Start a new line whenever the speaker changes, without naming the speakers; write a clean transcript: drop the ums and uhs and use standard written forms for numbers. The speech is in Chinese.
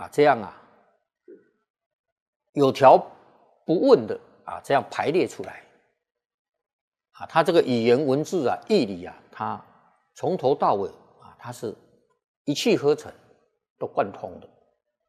这样有条不紊的这样排列出来它这个语言文字义理它从头到尾它是一气呵成，都贯通的。